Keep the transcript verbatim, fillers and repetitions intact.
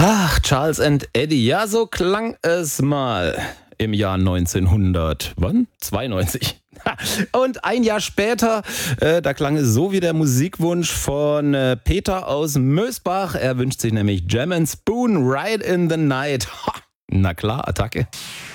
Ach, Charles and Eddie, ja, so klang es mal im Jahr neunzehnhundert, wann? zweiundneunzig. Und ein Jahr später, äh, da klang es so wie der Musikwunsch von äh, Peter aus Mösbach. Er wünscht sich nämlich Jam and Spoon, Ride in the Night. Ha, na klar, Attacke.